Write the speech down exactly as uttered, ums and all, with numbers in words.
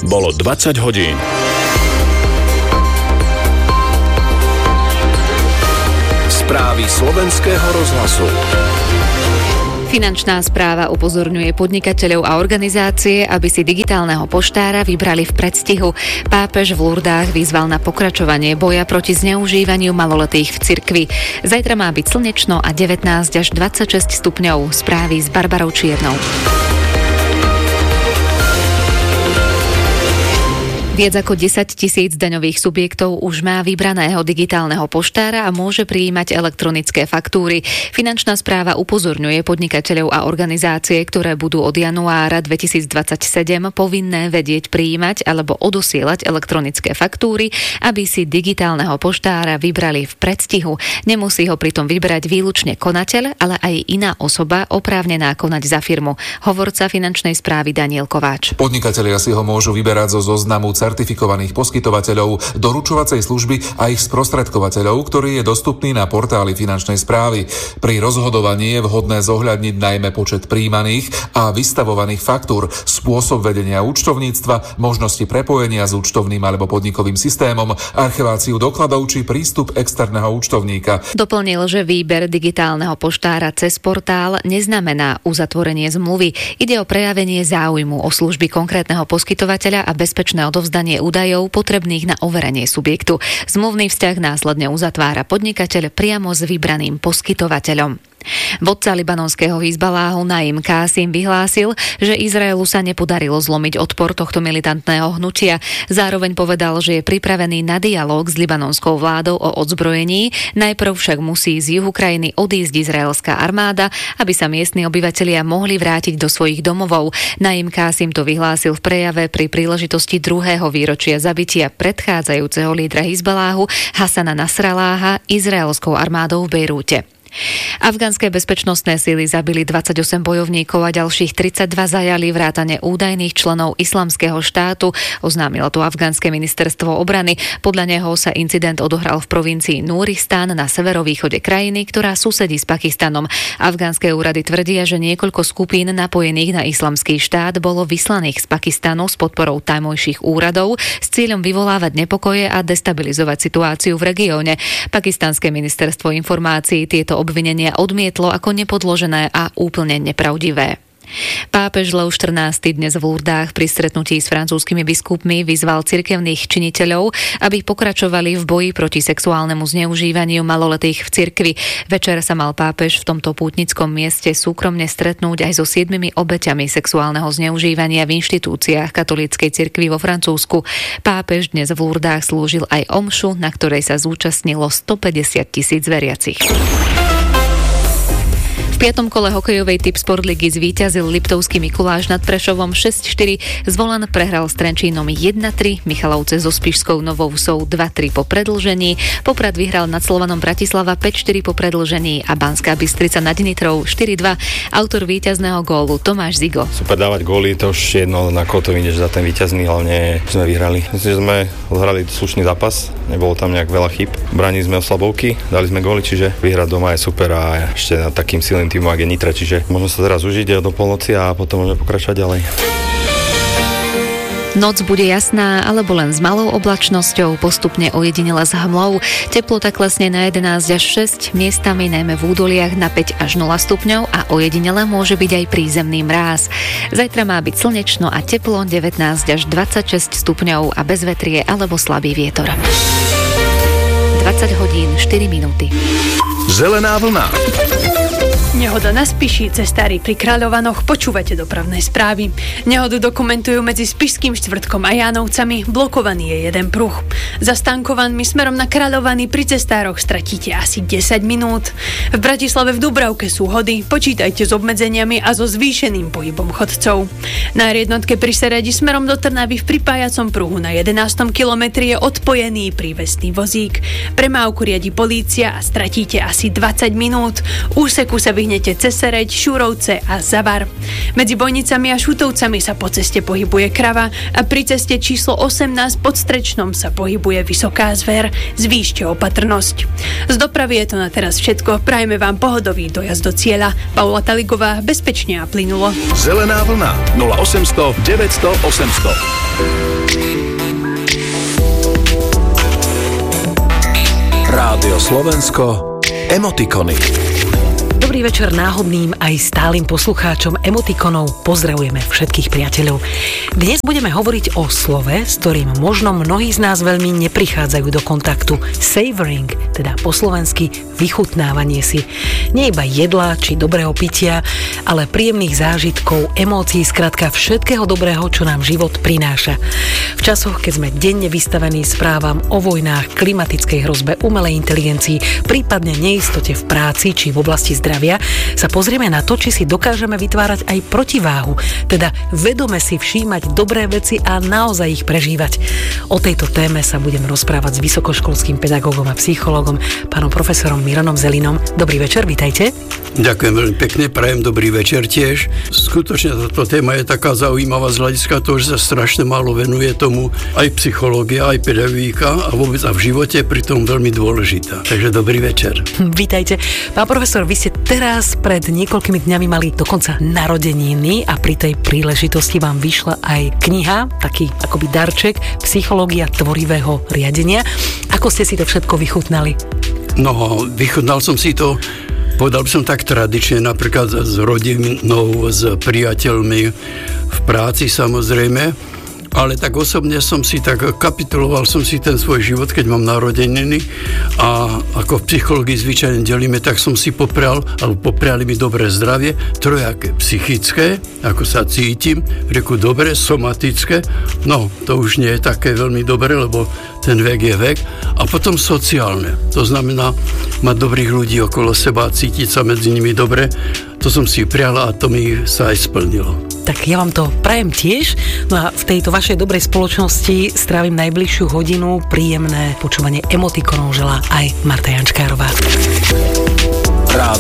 bolo dvadsať hodín. Správy slovenského rozhlasu. Finančná správa upozorňuje podnikateľov a organizácie, aby si digitálneho poštára vybrali v predstihu. Pápež v Lurdách vyzval na pokračovanie boja proti zneužívaniu maloletých v cirkvi. Zajtra má byť slnečno a devätnásť až dvadsaťšesť stupňov. Správy s Barbarou Čiernou. Viac ako desaťtisíc daňových subjektov už má vybraného digitálneho poštára a môže prijímať elektronické faktúry. Finančná správa upozorňuje podnikateľov a organizácie, ktoré budú od januára dvetisícdvadsaťsedem povinné vedieť prijímať alebo odosielať elektronické faktúry, aby si digitálneho poštára vybrali v predstihu. Nemusí ho pritom vybrať výlučne konateľ, ale aj iná osoba oprávnená konať za firmu. Hovorca finančnej správy Daniel Kováč. Podnikatelia si ho môžu vyberať zo zoznamu certifikovaných poskytovateľov doručovacej služby a ich sprostredkovateľov, ktorý je dostupný na portáli finančnej správy. Pri rozhodovaní je vhodné zohľadniť najmä počet prijímaných a vystavovaných faktúr, spôsob vedenia účtovníctva, možnosti prepojenia s účtovným alebo podnikovým systémom, archiváciu dokladov či prístup externého účtovníka. Doplnil, že výber digitálneho poštára cez portál neznamená uzatvorenie zmluvy. Ide o prejavenie záujmu o služby konkrétneho poskytovateľa a bezpečné odovzdanie údajov potrebných na overenie subjektu. Zmluvný vzťah následne uzatvára podnikateľ priamo s vybraným poskytovateľom. Vodca libanonského Hizbaláhu Naim Kásim vyhlásil, že Izraelu sa nepodarilo zlomiť odpor tohto militantného hnutia. Zároveň povedal, že je pripravený na dialóg s libanonskou vládou o odzbrojení. Najprv však musí z juhu krajiny odísť izraelská armáda, aby sa miestni obyvatelia mohli vrátiť do svojich domovov. Naim Kásim to vyhlásil v prejave pri príležitosti druhého výročia zabitia predchádzajúceho lídra Hizbaláhu Hasana Nasralláha izraelskou armádou v Bejrúte. Afgánske bezpečnostné sily zabili dvadsaťosem bojovníkov a ďalších tridsaťdva zajali vrátane údajných členov Islamského štátu, oznámilo to afgánske ministerstvo obrany. Podľa neho sa incident odohral v provincii Núristan na severovýchode krajiny, ktorá susedí s Pakistanom. Afgánske úrady tvrdia, že niekoľko skupín napojených na Islamský štát bolo vyslaných z Pakistanu s podporou tamojších úradov s cieľom vyvolávať nepokoje a destabilizovať situáciu v regióne. Pakistanské ministerstvo informácií tieto obvinenia odmietlo ako nepodložené a úplne nepravdivé. Pápež Lev štrnásty dnes v Lurdách pri stretnutí s francúzskymi biskupmi vyzval cirkevných činiteľov, aby pokračovali v boji proti sexuálnemu zneužívaniu maloletých v cirkvi. Večer sa mal pápež v tomto pútnickom mieste súkromne stretnúť aj so siedmimi obeťami sexuálneho zneužívania v inštitúciách katolíckej cirkvi vo Francúzsku. Pápež dnes v Lurdách slúžil aj omšu, na ktorej sa zúčastnilo stopäťdesiat tisíc veriacich. V piatom kole hokejovej Tip Sport ligy zvíťazil Liptovský Mikuláš nad Prešovom šesť štyri, Zvolen prehral s Trenčínom jeden tri, Michalovce so Spišskou Novou Vsou dva tri po predĺžení, Poprad vyhral nad Slovanom Bratislava päť štyri po predĺžení a Banská Bystrica nad Nitrou štyri dva. Autor víťazného gólu Tomáš Zigo. Super dávať góly, to už jedno, na koho to vyjdeš za ten víťazný, hlavne sme vyhrali. Myslím, že sme zhrali slušný zápas, nebolo tam nejak veľa chyb. Bránili sme oslabovky, dali sme góly, čiže vyhrať doma je super a ešte nad takým silným týmu, ak je Nitra, čiže môžeme sa teraz užiť do polnoci a potom môžeme pokračovať ďalej. Noc bude jasná, alebo len s malou oblačnosťou, postupne ojedinele s hmlou. Teplota klesne na jedenásť až šesť, miestami najmä v údoliach na päť až nula stupňov a ojedinele môže byť aj prízemný mráz. Zajtra má byť slnečno a teplo devätnásť až dvadsaťšesť stupňov a bez vetrie alebo slabý vietor. dvadsať hodín štyri minúty. Zelená vlna. Nehoda na Spiši, cestári pri Kráľovanoch, počúvate dopravné správy. Nehodu dokumentujú medzi Spišským štvrtkom a Jánovcami, blokovaný je jeden pruh. Za Stankovanmi smerom na Kráľovany pri cestároch stratíte asi desať minút. V Bratislave v Dubravke sú hody, počítajte s obmedzeniami a so zvýšeným pohybom chodcov. Na er jednotke pri Seredi smerom do Trnavy v pripájacom pruhu na jedenástom kilometri je odpojený prívesný vozík. Premávku riadi polícia a stratíte asi dvadsať minút. Úseku sa vyhne strihnete Cesereď, Šúrovce a Zavar. Medzi Bojnicami a Šutovcami sa po ceste pohybuje Krava a pri ceste číslo osemnásť pod Strečnom sa pohybuje Vysoká Zver. Zvýšte opatrnosť. Z dopravy je to na teraz všetko. Prajeme vám pohodový dojazd do cieľa. Paula Taligová, bezpečne a plynulo. Zelená vlna nula osemsto deväťsto osemsto. Rádio Slovensko, emotikony. Dobrý večer náhodným aj stálym poslucháčom emotikonov. Pozdravujeme všetkých priateľov. Dnes budeme hovoriť o slove, s ktorým možno mnohí z nás veľmi neprichádzajú do kontaktu. Savoring, teda po slovensky vychutnávanie si. Nie iba jedla či dobrého pitia, ale príjemných zážitkov, emócií, skrátka všetkého dobrého, čo nám život prináša. V časoch, keď sme denne vystavení správam o vojnách, klimatickej hrozbe, umelej inteligencii, prípadne neistote v práci či v oblasti zdravia, sa pozrieme na to, či si dokážeme vytvárať aj protiváhu, teda vedome si všímať dobré veci a naozaj ich prežívať. O tejto téme sa budem rozprávať s vysokoškolským pedagógom a psychológom, pánom profesorom Mironom Zelinom. Dobrý večer, vítajte. Ďakujem veľmi pekne, prajem dobrý večer tiež. Skutočne táto téma je taká zaujímavá z hľadiska toho, že sa strašne málo venuje tomu aj psychológia, aj pedagogika a vôbec a v živote pritom veľmi dôležitá. Takže dobrý večer. Vítajte. Pán profesor, vy ste teraz pred niekoľkými dňami mali dokonca narodeniny a pri tej príležitosti vám vyšla aj kniha, taký akoby darček, Psychológia tvorivého riadenia. Ako ste si to všetko vychutnali? No, vychutnal som si to, povedal by som tak tradične, napríklad s rodinou, s priateľmi, v práci samozrejme, ale tak osobne som si tak kapituloval som si ten svoj život, keď mám narodeniny a ako v psychológii zvyčajne delíme, tak som si poprial, alebo popriali mi dobré zdravie, trojaké psychické, ako sa cítim, reku dobre, somatické, no to už nie je také veľmi dobre, lebo ten vek je vek, a potom sociálne, to znamená mať dobrých ľudí okolo seba, cítiť sa medzi nimi dobre, to som si priala a to mi sa aj splnilo. Tak ja vám to prajem tiež. No a v tejto vašej dobrej spoločnosti strávim najbližšiu hodinu. Príjemné počúvanie emotikonov želá aj Marta Jančkárová.